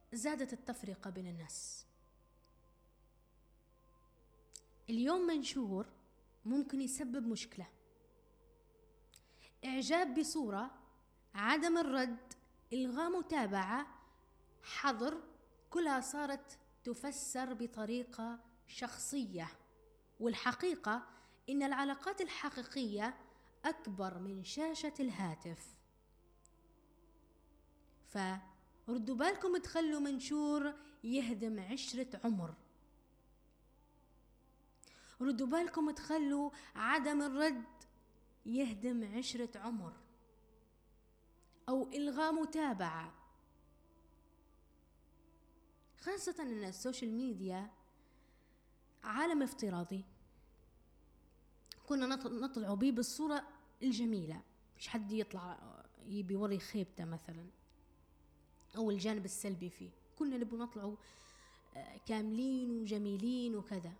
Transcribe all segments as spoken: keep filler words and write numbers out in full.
زادت التفرقة بين الناس. اليوم منشور ممكن يسبب مشكلة، إعجاب بصورة، عدم الرد، إلغاء متابعة، حظر، كلها صارت تفسر بطريقة شخصية. والحقيقة إن العلاقات الحقيقية أكبر من شاشة الهاتف. فردوا بالكم تخلوا منشور يهدم عشرة عمر، ردوا بالكم تخلوا عدم الرد يهدم عشرة عمر، أو إلغاء متابعة. خاصة أن السوشيال ميديا عالم افتراضي كنا نطلع بيه بالصورة الجميلة، مش حد يطلع يبي يوري خيبته مثلا أو الجانب السلبي فيه، كنا نبغى نطلعوا كاملين وجميلين وكذا.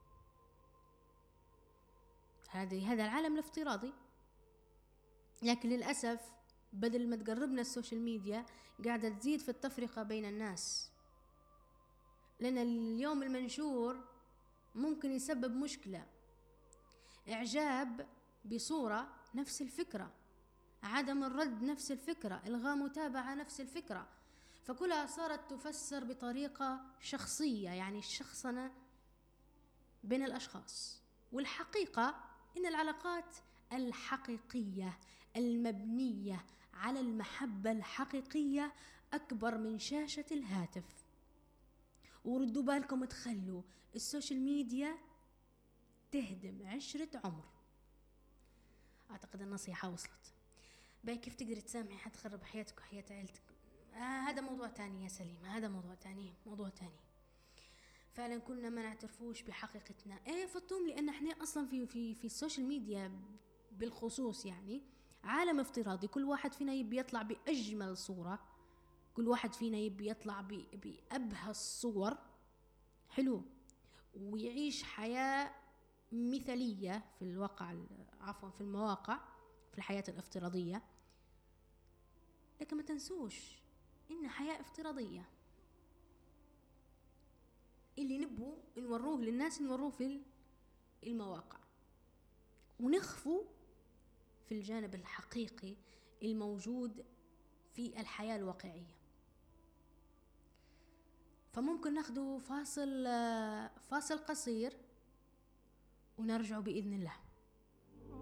هذا هذا العالم الافتراضي. لكن للأسف بدل ما تقربنا السوشيال ميديا قاعدة تزيد في التفرقة بين الناس، لأن اليوم المنشور ممكن يسبب مشكلة. إعجاب بصورة نفس الفكرة، عدم الرد نفس الفكرة، إلغاء متابعة نفس الفكرة، فكلها صارت تفسر بطريقة شخصية، يعني الشخصنة بين الأشخاص. والحقيقة إن العلاقات الحقيقية المبنية على المحبة الحقيقية أكبر من شاشة الهاتف. وردوا بالكم تخلوا السوشيال ميديا تهدم عشرة عمر. أعتقد النصيحة وصلت. باي كيف تقدر تسامحي حد خرب حياتك وحياة عائلتك؟ آه هذا موضوع تاني يا سليم، هذا موضوع تاني موضوع تاني. فعلا كنا ما نعترفوش بحقيقتنا. ايه فطوم، لأن احنا أصلا في في في السوشيال ميديا بالخصوص يعني عالم افتراضي، كل واحد فينا يبي يطلع بأجمل صورة، كل واحد فينا يبي يطلع بأبهى الصور، حلو، ويعيش حياة مثالية في الواقع، عفوا في المواقع، في الحياة الافتراضية. لكن ما تنسوش إن حياة افتراضية، اللي نبو نوروه للناس نوروه في المواقع، ونخفوا في الجانب الحقيقي الموجود في الحياة الواقعية. فممكن ناخذ فاصل فاصل قصير ونرجع بإذن الله.